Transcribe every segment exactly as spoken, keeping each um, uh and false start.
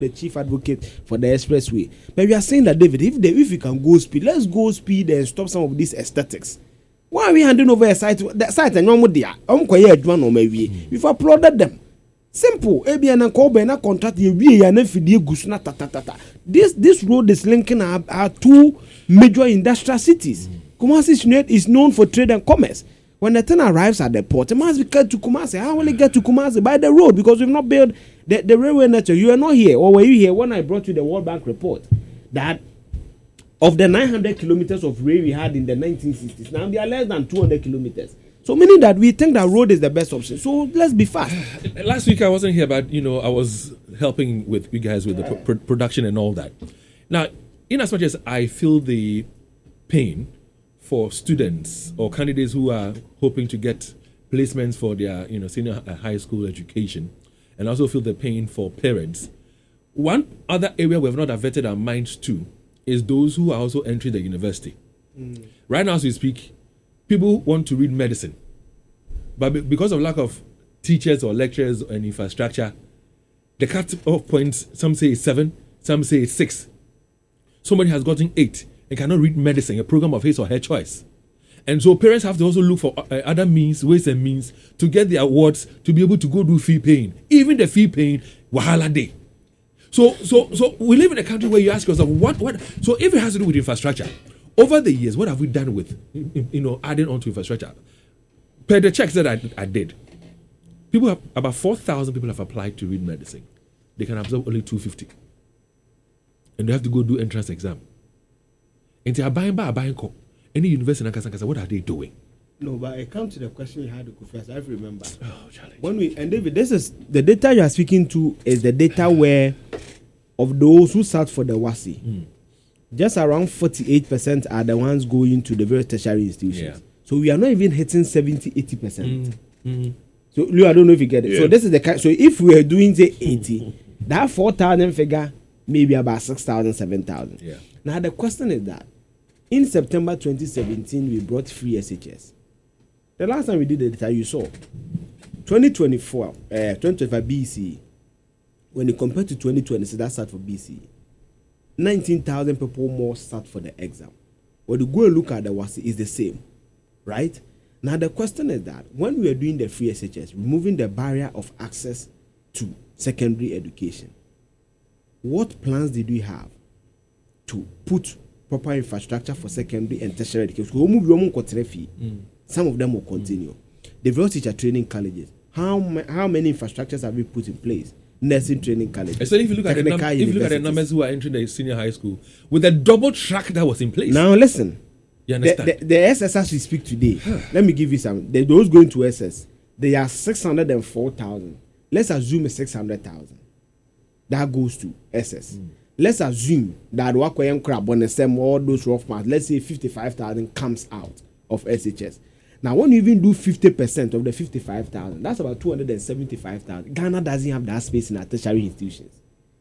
the chief advocate for the expressway. But we are saying that, David, if, the, if we can go speed, let's go speed and stop some of these aesthetics. Why are we handing over a site? That site and normal there. I'm quite one or maybe. We've applauded them. Simple. A B N and Kobe and a contract. We are not for the Gusna ta ta ta ta. This this road is linking our, our two major industrial cities. Kumasi is known for trade and commerce. When the train arrives at the port, it must be get to Kumasi. How will it get to Kumasi? By the road, because we've not built the, the railway network. You are not here, or were you here when I brought you the World Bank report that of the nine hundred kilometers of rail we had in the nineteen sixties, now they are less than two hundred kilometers. So meaning that we think that road is the best option. So let's be fast. Last week I wasn't here, but you know I was helping with you guys with the pro- production and all that. Now, in as much as I feel the pain for students or candidates who are hoping to get placements for their, you know, senior high school education, and also feel the pain for parents. One other area we have not diverted our minds to is those who are also entering the university. Mm. Right now, as we speak, people want to read medicine, but be- because of lack of teachers or lecturers and infrastructure, the cut-off points, some say it's seven, some say it's six. Somebody has gotten eight and cannot read medicine, a program of his or her choice. And so parents have to also look for uh, other means, ways and means to get the awards to be able to go do fee paying. Even the fee paying, wahala day. So, so, so we live in a country where you ask yourself, what, what? So if it has to do with infrastructure, over the years, what have we done with, you know, adding on to infrastructure? Per the checks that I, I did, people have, about four thousand people have applied to read medicine. They can absorb only two hundred fifty. And they have to go do entrance exam. And they are buying by a buying call. Any university in Akasankasa, what are they doing? No, but I come to the question you had to first. I remember. Oh, challenge. When we and David, this is the data you are speaking to is the data where of those who sat for the WASSCE, mm. just around forty-eight percent are the ones going to the various tertiary institutions. Yeah. So we are not even hitting seventy, eighty percent. Mm. Mm. So Lou, I don't know if you get it. Yeah. So this is the so if we are doing say eighty, that four thousand figure maybe about six thousand, seven thousand. Yeah. Now the question is that in September twenty seventeen we brought free S H S. The last time we did the data you saw twenty twenty-four, uh, twenty twenty-five B C E. When you compare to twenty twenty, so that's sat for B C E. nineteen thousand people more sat for the exam. When you go and look at the WASSCE, it's the same, right? Now the question is that when we are doing the free S H S, removing the barrier of access to secondary education, what plans did we have to put proper infrastructure for secondary and tertiary education? Mm. Some of them will continue. Mm. The various teacher training colleges, how ma- how many infrastructures have we put in place? Nursing training colleges. So if you look at the num- if you look at the numbers who are entering the senior high school with the double track that was in place. Now listen, you understand? The, the, the S S as we speak today, let me give you some. The, those going to S S, they are six hundred and four thousand. Let's assume it's six hundred thousand. That goes to S S. Mm. Let's assume that Wakoyam Crab on the same all those rough maths. Let's say fifty-five thousand comes out of S H S. Now, when you even do fifty percent of the fifty-five thousand, that's about two hundred seventy-five thousand. Ghana doesn't have that space in our tertiary institutions.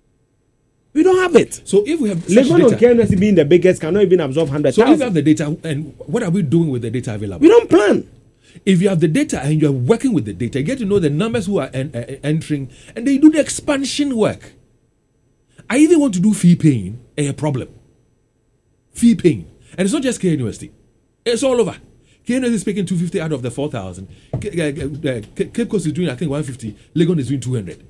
We don't have it. So if we have Legon or K N S being the biggest cannot even absorb one hundred thousand. So if you have the data, and what are we doing with the data available? We don't plan. If you have the data and you are working with the data, you get to know the numbers who are en- uh, entering, and they do the expansion work. I even want to do fee paying, a problem. Fee paying. And it's not just K University. It's all over. K N S is speaking two hundred fifty out of the four thousand. Cape Coast is doing, I think, one hundred fifty. Legon is doing two hundred.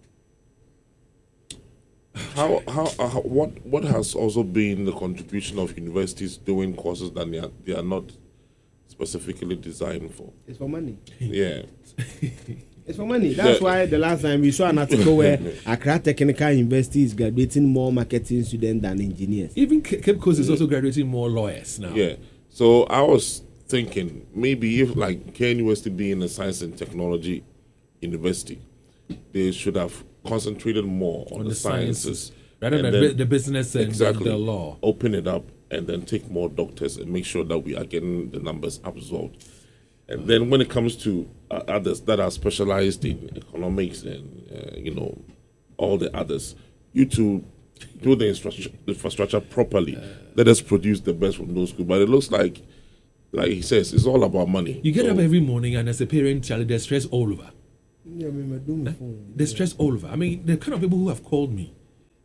How, how, uh, how, what, what has also been the contribution of universities doing courses that they are, they are not specifically designed for? It's for money. Yeah. It's for money. That's yeah. why the last time we saw an article where Accra Technical University is graduating more marketing students than engineers. Even Cape Coast is also graduating more lawyers now. Yeah. So I was thinking maybe if like K N University being a science and technology university, they should have concentrated more on, on the, the sciences, sciences rather than then, the business and exactly, the law. Open it up and then take more doctors and make sure that we are getting the numbers absorbed. And then when it comes to uh, others that are specialized in economics and uh, you know all the others, you to do the infrastructure, infrastructure properly. Uh, Let us produce the best from those schools. But it looks like, like he says, it's all about money. You get so, up every morning and as a parent, Charlie, there's stress all over. Yeah, I mean, huh? There's stress all over. I mean, the kind of people who have called me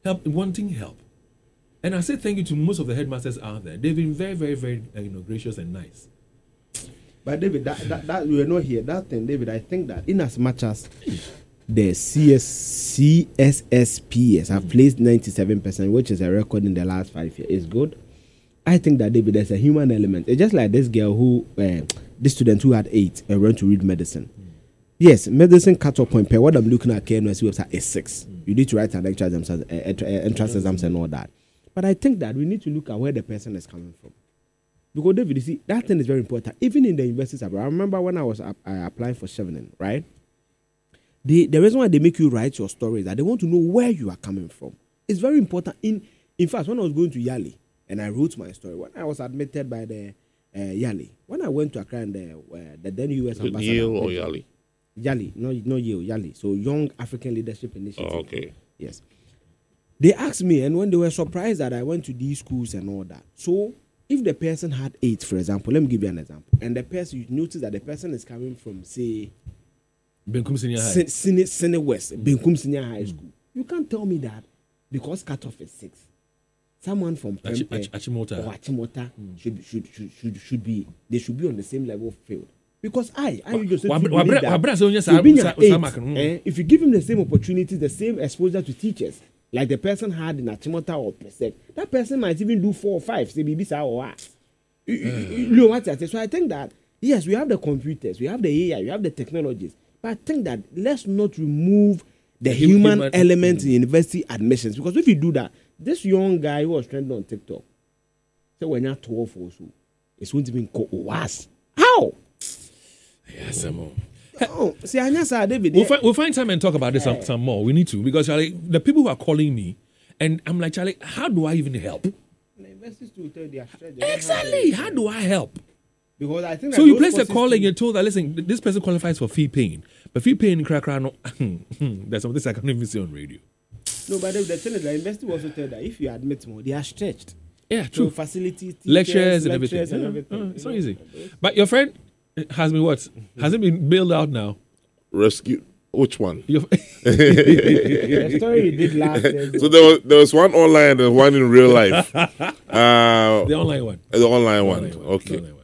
help, wanting help. And I say thank you to most of the headmasters out there. They've been very, very, very uh, you know, gracious and nice. But David, that, that, that we are not here. That thing, David, I think that in as much as the C S C S S P S have mm. placed ninety-seven percent, which is a record in the last five years, is good. I think that, David, there's a human element. It's just like this girl who, uh, this student who had eight and went to read medicine. Mm. Yes, medicine cut-off point per what I'm looking at K N S website is six. Mm. You need to write an entrance exams, uh, entrance exams and all that. But I think that we need to look at where the person is coming from. Because, David, you see, that thing is very important. Even in the universities, I remember when I was uh, applying for Chevening, right? The, the reason why they make you write your story is that they want to know where you are coming from. It's very important. In in fact, when I was going to Yali and I wrote my story, when I was admitted by the uh, Yali, when I went to Accra and the, uh, the then U S ambassador. Yale or Yali? Yali, no, no Yale, Yali. So Young African Leadership Initiative. Oh, okay. Yes. They asked me, and when they were surprised that I went to these schools and all that. So if the person had eight, for example, let me give you an example, and the person, you notice that the person is coming from, say, Benkum Senior High. Sine, Sine West, Benkum Senior High School. Mm. You can't tell me that because cutoff is six. Someone from Ach- Ach- Achimota or Achimota mm. should, should, should, should, should be, they should be on the same level field. Because I, I just said if you give him the same opportunities, the same exposure to teachers, like the person had in Achimota or Pesek, that person might even do four or five. Say, baby, or you know what I say? So I think that, yes, we have the computers, we have the A I, we have the technologies. But I think that let's not remove the, the human, human element in university admissions. Because if you do that, this young guy who was trending on TikTok, so when you're twelve or so, it's going to be worse. How? Yes, I'm oh, see, I know, David. We'll, fi- we'll find time and talk about this some, some more. We need to. Because, Charlie, the people who are calling me, and I'm like, Charlie, how do I even help? The universities to tell their strength. Exactly. How do I help? Because I think so you place a call and you're told that, listen, this person qualifies for fee paying. But fee paying, crack, crack, no. There's some this I can't even see on radio. No, but the thing is, the university also tell that if you admit more, they are stretched. Yeah, true. So facilities, teachers, lectures, and lectures everything. And yeah. everything. Uh, it's not easy. But your friend has been what? Has it been bailed out now? Rescued. Which one? The story you did last day. So there was there was one online and one in real life. Uh, the online one. The online one. The online one. Okay. The online one.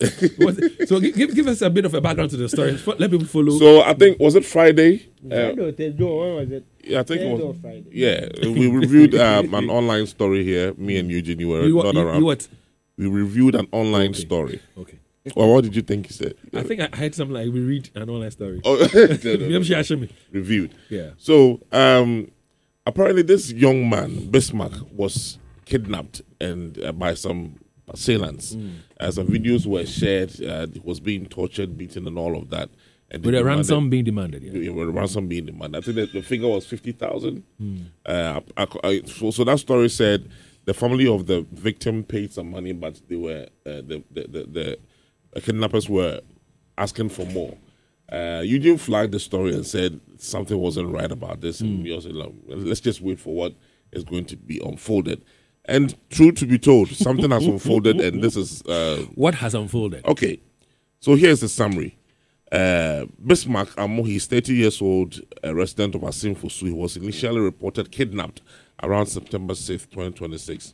So give give us a bit of a background to the story. Let people follow. So I think was it Friday? Uh, when was it? Yeah, I think it was Friday. Yeah, we reviewed um, an online story here. Me and Eugene, you were you, not you, around. You what? We reviewed an online okay. story. Okay. Well, what did you think he said? I think I heard something like we read an online story. Oh, no, no, no. Reviewed. Yeah. So um, apparently, this young man Bismarck was kidnapped and uh, by some assailants. Mm. Uh, some videos were shared. Uh, he was being tortured, beaten, and all of that. And with a ransom being demanded. Yeah. With a ransom being demanded. I think that the figure was fifty thousand. Mm. Uh, I, I, so, so that story said the family of the victim paid some money, but they were uh, the the the. the kidnappers were asking for more. Uh, Eugene flagged the story and said something wasn't right about this. Mm. And we also like, let's just wait for what is going to be unfolded. And true to be told, something has unfolded, and this is uh, what has unfolded. Okay, so here's the summary. Uh, Bismarck Amo, he's thirty years old, a resident of Asimfosu. He was initially reported kidnapped around September sixth, twenty twenty-six.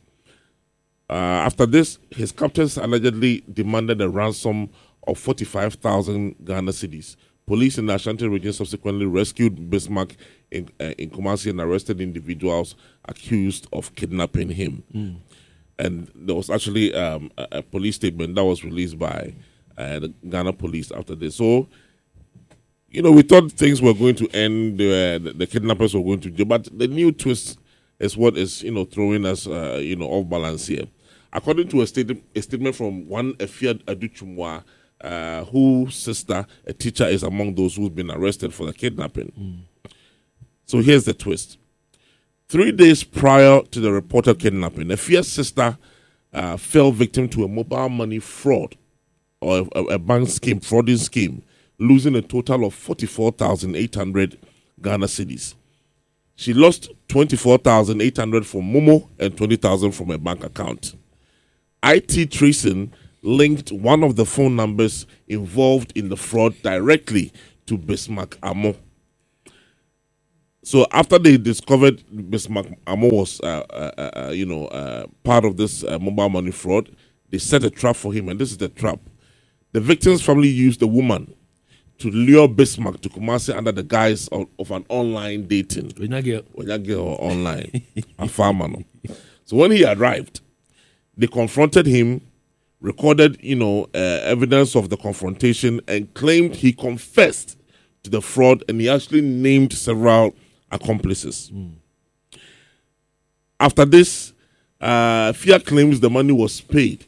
Uh, after this, his captors allegedly demanded a ransom of forty-five thousand Ghana cedis. Police in the Ashanti region subsequently rescued Bismarck in, uh, in Kumasi and arrested individuals accused of kidnapping him. Mm. And there was actually um, a, a police statement that was released by uh, the Ghana police after this. So, you know, we thought things were going to end, uh, the, the kidnappers were going to do, but the new twist is what is, you know, throwing us, uh, you know, off balance here. According to a, state, a statement from one Efia Aduchumwa, uh, whose sister, a teacher, is among those who've been arrested for the kidnapping. Mm. So here's the twist. Three days prior to the reported kidnapping, Efia's sister uh, fell victim to a mobile money fraud or a, a bank scheme, frauding scheme, losing a total of forty-four thousand eight hundred Ghana cedis. She lost twenty-four thousand eight hundred from Momo and twenty thousand from a bank account. I T tracing linked one of the phone numbers involved in the fraud directly to Bismarck Amo. So after they discovered Bismarck Amo was, uh, uh, uh, you know, uh, part of this uh, mobile money fraud, they set a trap for him, and this is the trap. The victim's family used the woman to lure Bismarck to Kumasi under the guise of, of an online dating. When you get When you get online, a farmer. No. So when he arrived, they confronted him, recorded, you know, uh, evidence of the confrontation, and claimed he confessed to the fraud, and he actually named several accomplices. Mm. After this, uh, Fia claims the money was paid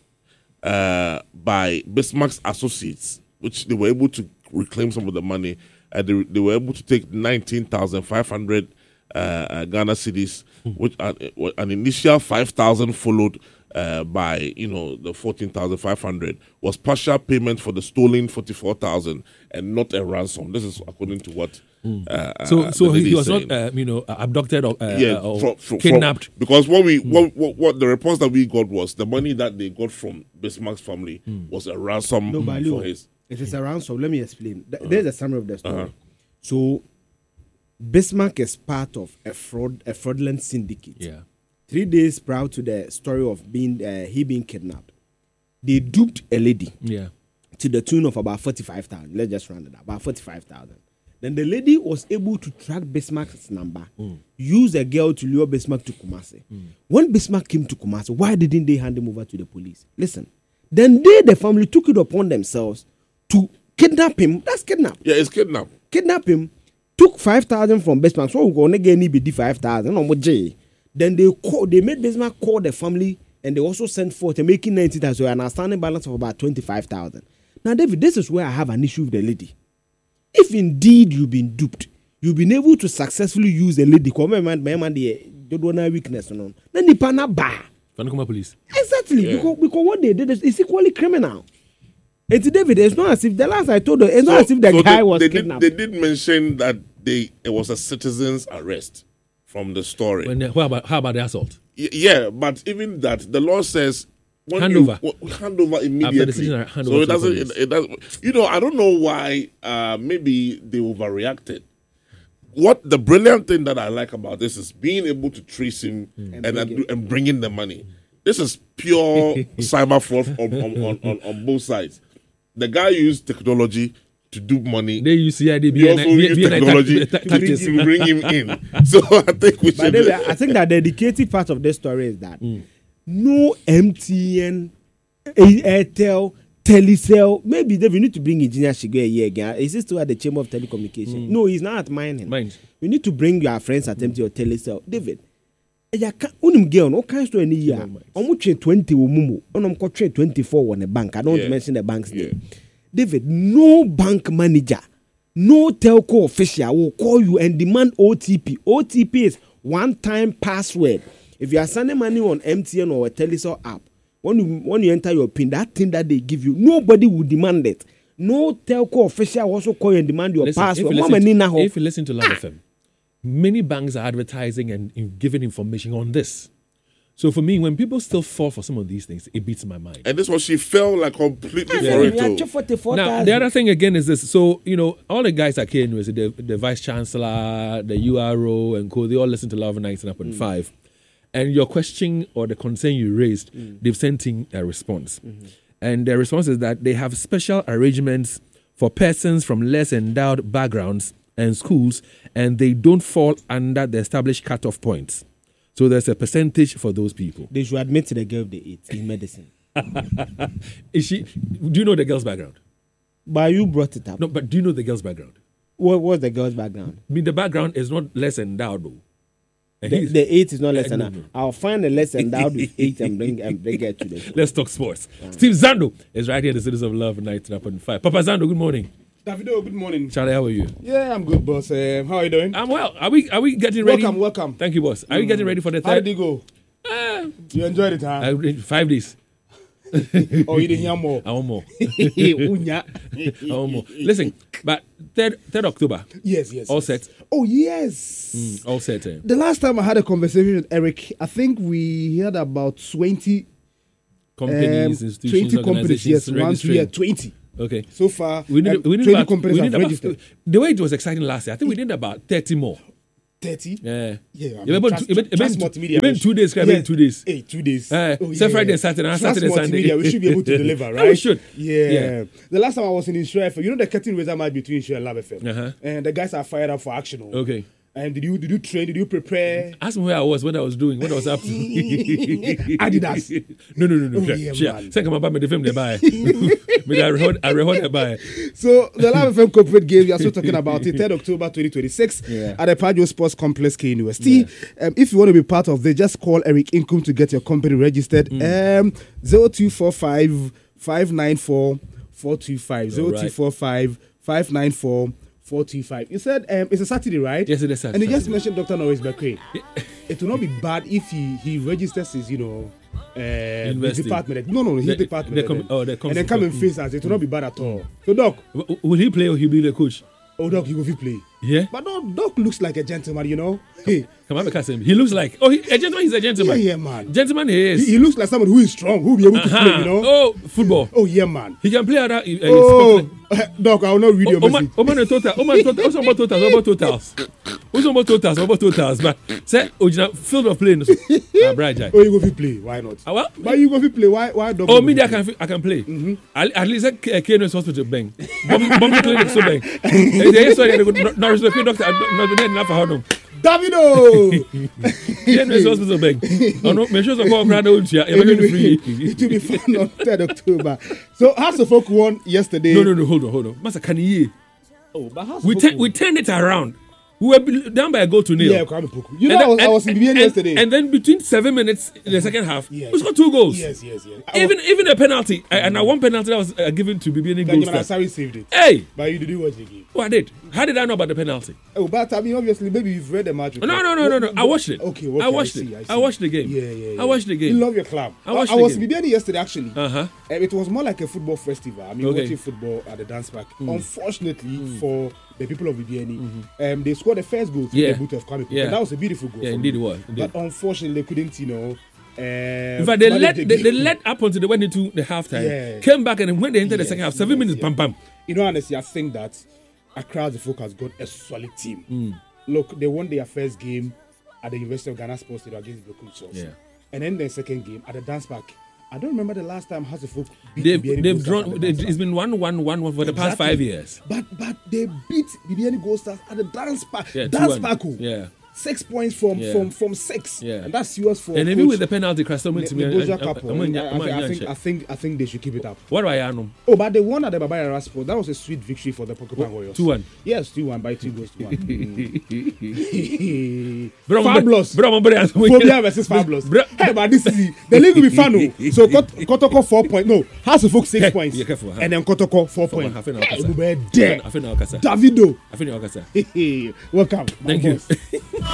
uh, by Bismarck's associates, which they were able to reclaim some of the money. Uh, they, they were able to take nineteen thousand five hundred uh, uh, Ghana cedis, mm. which uh, an initial five thousand followed uh, by, you know, the fourteen thousand five hundred was partial payment for the stolen forty-four thousand and not a ransom. This is according to what. Mm. Uh, so, so he, he was saying. not, uh, you know, abducted or, uh, yeah, or from, from, kidnapped. From, because what we, mm. what, what, what the reports that we got was the money that they got from Bismarck's family mm. was a ransom no, for Leo, his. It is a ransom. Let me explain. Th- uh-huh. There's a summary of the story. Uh-huh. So, Bismarck is part of a fraud, a fraudulent syndicate. Yeah. Three days prior to the story of being uh, he being kidnapped, they duped a lady. Yeah. To the tune of about forty-five thousand. Let's just round it up. About forty-five thousand. Then the lady was able to track Bismarck's number, mm. use a girl to lure Bismarck to Kumasi. Mm. When Bismarck came to Kumasi, why didn't they hand him over to the police? Listen. Then they, the family, took it upon themselves to kidnap him. That's kidnap. Yeah, it's kidnap. Kidnap him, took five thousand from Bismarck. So we're going to get any five thousand. Then they call, they made Bismarck call the family, and they also sent forth a making ninety thousand, so an outstanding balance of about twenty-five thousand. Now, David, this is where I have an issue with the lady. If indeed you've been duped, you've been able to successfully use a lady, come on, man, the weakness, then the pana bar. Police. Exactly, Yeah. because, because what they did is, is equally criminal. And to David, it's not as if the last I told her, it's So- not as if the so guy they, was they kidnapped. Did, they did mention that they it was a citizen's arrest from the story. When, how, about, how about the assault? Y- yeah, but even that, the law says when Hand you, over. w- hand over immediately. After the decision, hand so over it to the doesn't. police. It, it doesn't. You know, I don't know why. Uh, maybe they overreacted. What the brilliant thing that I like about this is being able to trace him Mm. and And and, bring it. and bring in the money. This is pure cyber fraud on, on, on, on, on both sides. The guy used technology to do money. They use C I D, He B N I, also used B N I technology ta- to, tactics. to bring him in. So I think we But should. David, I think that the dedicated part of this story is that no M T N, Airtel, Telecel, maybe David, you need to bring engineer Shigwe a year again. Is he still at the Chamber of Telecommunication? No, he's not at mining. Mines. You need to bring your friends at M T N or Telecel. David, ya ka unim girl no kind story any year. Omo twen twenty wo mumu. Onom ko twen twenty-four on the bank. I don't want Yeah. to mention the bank's name. Yeah. David, no bank manager, no telco official will call you and demand O T P. O T P is one-time password. If you are sending money on M T N or a Telecel app, when you when you enter your PIN, that thing that they give you, nobody will demand it. No telco official will also call you and demand your Listen, password. If you, Mama listen Nina to, ho. if you listen to Love F M, many banks are advertising and in- giving information on this. So for me, when people still fall for some of these things, it beats my mind. And this was she fell like completely Yeah, for yeah, it. yeah, too. forty-four Now, thousand. the other thing again is this. So, you know, all the guys at K N U S, the, the vice chancellor, the U R O, and co, they all listen to Love ninety-nine point five. And your question or the concern you raised, they've sent in a response. Mm-hmm. And the response is that they have special arrangements for persons from less endowed backgrounds and schools, and they don't fall under the established cutoff points. So there's a percentage for those people. They should admit to the girl they eat in medicine. Is she? Do you know the girl's background? But you brought it up. No, but do you know the girl's background? What was the girl's background? I mean, the background is not less endowed, though. And The, he's- the eight is not less Uh, than no, that. no. I'll find the less endowed with eight and bring and bring it to the show. Let's talk sports. Steve Zando is right here in the Citizens of Love ninety-nine point five. Papa Zando, good morning. Davido, good morning. Charlie, how are you? Yeah, I'm good, boss. Um, how are you doing? I'm well. Are we are we getting ready? Welcome, welcome. Thank you, boss. Are we getting ready for the How third? did it go? Uh, You enjoyed it, huh? I- five days. Oh, you didn't hear more? I want more. Unya. I want more. Listen, but third third October, Yes, yes. all yes. set. Oh, yes. Mm, all set. eh? The last time I had a conversation with Eric, I think we had about twenty Companies, um, institutions, twenty companies. organizations Yes, one, two, registering. yeah, twenty. Okay. So far, We need, um, we need twenty about, companies we have need about registered. the way it was exciting last year. I think we need about thirty more. thirty. Yeah. Yeah. I You mean, been trust- you been you trust been multimedia. you been We two should- days, yeah. yeah. two days. Hey, two days. Eh, Oh, say Friday, Saturday, and Trust Saturday, Sunday. multimedia, we should be able to deliver, Yeah, right? we should. Yeah. Yeah. The last time I was in Insure F M, you know the curtain raiser match between Insure and Lab F M, Uh-huh. and the guys are fired up for action. oh. Okay. And did you did you train? Did you prepare? Ask me where I was, what I was doing, what I was up to. Adidas. No, no, no, no. Oh, sure, yeah, sure. man. Say come about me the film they buy. Me I record I record they buy. So the Lab F M corporate game, we are still talking about it. third of October twenty twenty-six Yeah. at the Pajo Sports Complex, K N U S T. Um, if you want to be part of this, just call Eric Inkum to get your company registered. Mm. Um, zero two four five, five nine four, four two five. zero two four five, five nine four, four two five. You said um, it's a Saturday, right? Yes, it is Saturday. And you just mentioned Doctor Norris Bekwe. It will not be bad if he, he registers his, you know, uh, his University. department. No, no, his The- department. the com- and, oh, the and then come and mm. face us. It will not be bad at all. So, Doc, W- Will he play or he be the coach? oh, Doc, you will play. Yeah. But Doc, Doc looks like a gentleman, you know. Hey, Come on, because him. He looks like oh, he, a gentleman. He's a yeah, gentleman. yeah, man. Gentleman, he is. He, he looks like someone who is strong, who will be able to Uh-huh. play, you know. Oh, football. Oh, yeah, man. He can play at that. Uh, Oh, Doc, I will not read your Oh, man, message. oh, man, the total. Oh, man, total. What's about totals? What about totals? What's about totals? What about totals? But say, oh, you know, field of play. No, ah, Bright Jai. Oh, you go fit play. Why not? Ah, well, But you go fit play. Why? Why Doc? oh, go me, fit I play? can, I can play. At, at least at K N S Hospital, bang. Bomb clinic, so bang. They sorry, they go. Norris Bekwe doctor. Not been enough for how long. Davido. K N S Hospital, bang. Oh no, make sure to call Brother Ultia. You're It will free. be- it will be fun on third of October. So, House of Folk won yesterday. No, no, no. Hold on, hold on. Master Kanye. Oh, but House We of turn Folk we turned it around. We were be- down by a goal to nil. Yeah, Kwame Poku. You know, And I was, that- I was in and- B B N and- yesterday. And then between seven minutes in the second half, Yeah. we scored two goals. yes, yes, yes. I Even even a penalty. Uh, and now one penalty that was uh, given to B B N was, goal. Asari saved it. Hey, But you didn't watch the game. what I did? How did I know about the penalty? Oh, but I mean, obviously, maybe you've read the match. No, no, no, no, no. I watched it. Okay, okay I watched I it. see, I, I see. watched the game. Yeah, yeah, yeah. I watched the game. You love your club. I watched I the was game. in B B N yesterday, actually. Uh huh. Um, it was more like a football festival. I mean, Okay. watching football at the dance park. Unfortunately for the people of B B N, um, they scored the first goal through Yeah. the boot of Kwame Poku. Yeah. And that was a beautiful goal. Yeah, for indeed me. it was. Indeed. But unfortunately, they couldn't, you know. Uh, In fact, they manage let the they, they game. let up until they went into the halftime. Yeah. Came back and then when they entered the Yes, second half, seven yes, minutes, yes. bam, bam. You know, honestly, I think that Accra the Folk has got a solid team. Mm. Look, they won their first game at the University of Ghana Sports Stadium against Broken Source. Yeah. And then the second game at the dance park. I don't remember the last time House of Folk beat They've B B N they've Gold Stars drawn. at the They, dance it's park. been one, one, one, one for the past Exactly. five years. But but they beat B B N Gold Stars at the dance park. Yeah, dance two one. park. oh. Yeah. Six points from Yeah. from from six. Yeah. And that's yours for. And even coach with the penalty, Crystal went to me. Ne- and- Neboja and- couple. I'm gonna- I, I'm I, gonna I think check. I think I think they should keep it up. What do I know? Oh, but they won at the Babaya Sport. That was a sweet victory for the Porcupine Warriors. two one. Yes, two one by two goals to one. Mm. Bro, Fabulous. Bro, I'm bro, Phobia versus Fabulous. Bro- Hey, but this is the league will be fun. oh. So Kot- Kotoko four points. No, House of Folk six Hey, points. yeah, careful, huh? And then Kotoko four Four points. half an hour, Hey, Kasa. we were there. I feel now, Kasa. Davido. I feel now, Kasa. Welcome. my Thank you. boss.